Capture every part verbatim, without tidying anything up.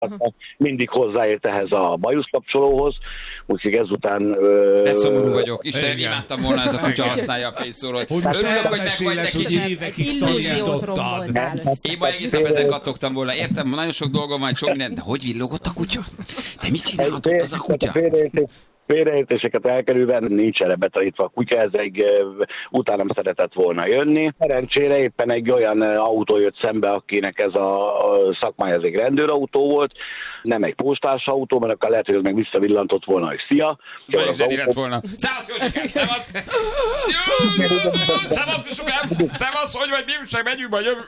mindig hozzáért ehhez a bajuszkapcsolóhoz, úgyhogy ezután... De szomorú vagyok. Isten, imádtam volna, ez a kutya használja a fészóról. Örülök, hogy meg vagy neki. Illúziót romboltál. Én ma egész nap ezen kattogtam volna. Értem, nagyon sok dolgom van, sok minden. De hogy villogott a kutya? De mit csinálhatott az a kutya? Félreértéseket elkerülve nincs erre betanítva a kutya, ez egy utánam szeretett volna jönni. Szerencsére éppen egy olyan autó jött szembe, akinek ez a szakmája, ez egy rendőrautó volt, nem egy postás autó, mert akkor lehet, hogy ez meg visszavillantott volna, hogy szia. Nagyon zseni lett volna. Szevasz, Kőzsikám, szevasz! Szevasz, Pisukám! Szevasz, hogy vagy, mi újság, megyünk, vagy jövünk.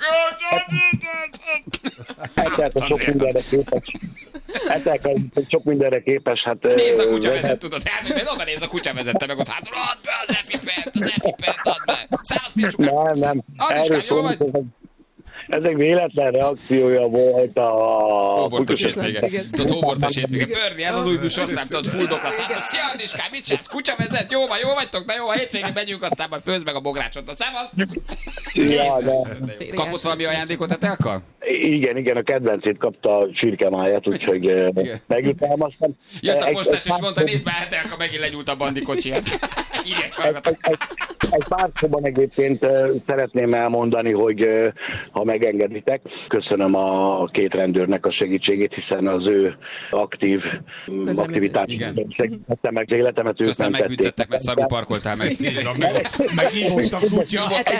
Eltelke sok mindenre képes. Eltelke sok mindenre képes, hát... Nézd a kutya vezet, tudod, elmész, oda nézd a kutya vezette meg ott hátul, add be az epipent, az epipent, add be. Szevasz, Pisukám! Nem, nem. Adiskám, jó vagy? Ez egy véletlen reakciója volt a... Hóbortos hétvége. Tudod, hóbortos hétvége. Börni, ez az új műsorszám, tudod, fulldokra szállva. Szia, Adiskám, mit csinálsz? Kutya vezet, jó van, jó vagytok, na jó, a hétvégén megyünk, aztán majd főzd meg a bográcsot. Na, szevasz! Ja, de... Kapott valami ajándékot a telka? Igen, igen, a kedvencét kapta a csirkemáját, úgyhogy megjutalmaztam. Jött a postás és mondta, nézd már, Telka megint legyúlt a bandikocsiját. Írj egy hallgatot. Egy pár szóban egyébként szeretném elmondani, hogy ha megengeditek, köszönöm a két rendőrnek a segítségét, hiszen az ő aktív aktivitásban segítette meg az életemet. És aztán megbüntettek, mert szarul parkoltál meg. Megívott a kutya.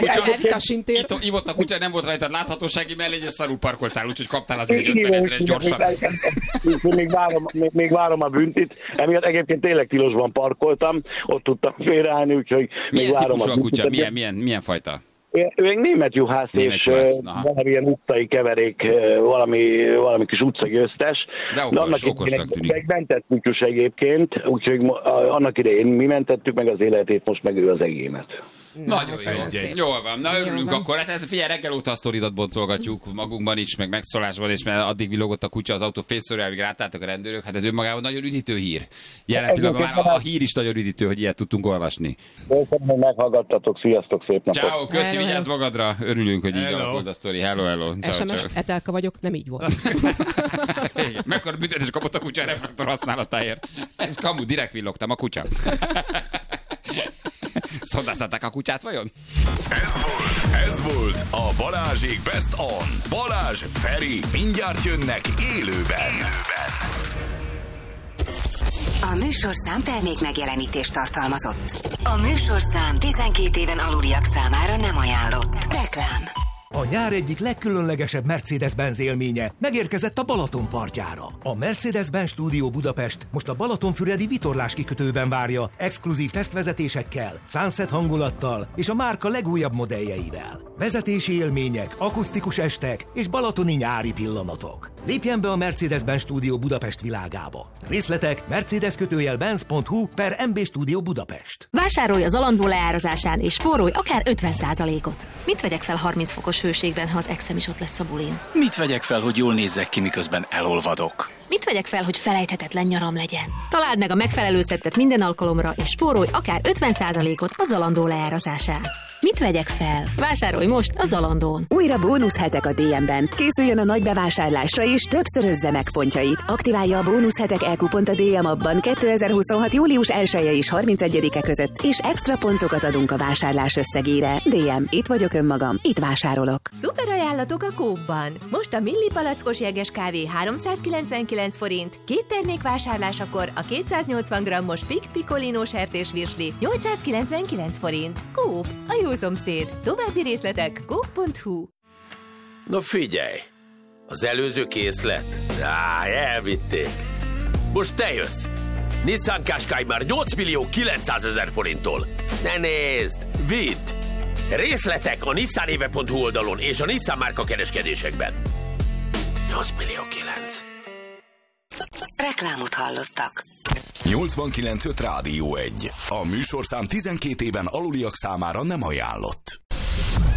Ivott a kutya, nem volt rajtad láthatósági mellény, és szarul parkoltál, úgyhogy kaptál azért egy ötven ezeres gyorsan. Még várom, még várom a büntit. Emiatt egyébként tényleg tilosban parkoltam, ott tudtam félreállni, úgyhogy még várom a a kutya? Milyen, milyen, milyen fajta? Ő egy német juhász, német és juhász. Valamilyen utcai keverék, valami, valami kis utcagyőztes. De okos, okosnak tűnik. Egy mentett kutyus egyébként, úgyhogy annak idején mi mentettük meg az életét, most meg ő az egémet. Na, nagyon jó. Jól van. Na, örülünk akkor. Hát ez, figyelj, reggel óta a sztoridat boncolgatjuk magunkban is, meg megszólásban is, mert addig villogott a kutya az autó fészorra, amíg rátálltak a rendőrök. Hát ez önmagában nagyon üdítő hír. Jelen pillanatban már a, a hír is nagyon üdítő, hogy ilyet tudtunk olvasni. Köszönöm, hogy meghallgattatok. Sziasztok, szép napot. Ciao, köszi, vigyázz magadra. Örülünk, hogy így alakult a sztori. Hello, hello. es em es, Etelka vagyok, nem így volt. Mekkora büntetés kapott a kutya a reflektor használatáért. Ez kamu, direkt villogtam a kutya. Szondáztatták a kutyát vajon? Ez volt, ez volt a Balázsék Best On. Balázs, Feri, mindjárt jönnek élőben. élőben. A műsorszám termék megjelenítést tartalmazott. A műsorszám tizenkét éven aluliak számára nem ajánlott. Reklám. A nyár egyik legkülönlegesebb Mercedes-Benz élménye megérkezett a Balaton partjára. A Mercedes-Benz Stúdió Budapest most a Balatonfüredi vitorlás kikötőben várja exkluzív tesztvezetésekkel, sunset hangulattal és a márka legújabb modelljeivel. Vezetési élmények, akusztikus estek és balatoni nyári pillanatok. Lépjen be a Mercedes-Benz Stúdió Budapest világába. Részletek mercedes kötőjel benz pont hu per em bé Stúdió Budapest. Vásárolj az Alandó leárazásán és spórolj akár ötven százalékot. Mit vegyek fel harminc fokos hőségben, ha az exem is ott lesz a bulin? Mit vegyek fel, hogy jól nézzek ki, miközben elolvadok? Mit vegyek fel, hogy felejthetetlen nyaram legyen? Találd meg a megfelelő szettet minden alkalomra, és spórolj akár ötven százalékot a Zalando leárazásán. Mit vegyek fel? Vásárolj most a Zalandón. Újra bónuszhetek a dé em-ben. Készüljön a nagy bevásárlásra és többszörözze meg pontjait. Aktiválja a bónuszhetek e-kupont a dé em abban kétezer-huszonhat július elseje és harmincegyedike között, és extra pontokat adunk a vásárlás összegére. dé em, itt vagyok önmagam, itt vásárolok. Szuper ajánlatok a Coop-ban. Most a Milli palackos jeges kávé háromszázkilencvenkilenc forint, két termék vásárlásakor a kétszáznyolcvan grammos Pik Picolino sertésvirsli nyolcszázkilencvenkilenc forint. Coop, a jó szomszéd. További részletek coop pont hu. Na figyelj! Az előző készlet? Á, elvitték. Most te jössz! Nissan Qashqai már nyolc millió kilencszázezer forinttól. Ne nézd! Vidd! Részletek a nissanéve pont hu oldalon és a Nissan márka kereskedésekben. nyolc millió kilenc. Reklámot hallottak. nyolcvankilenc öt Rádió egy. A műsorszám tizenkét éven aluliak számára nem ajánlott.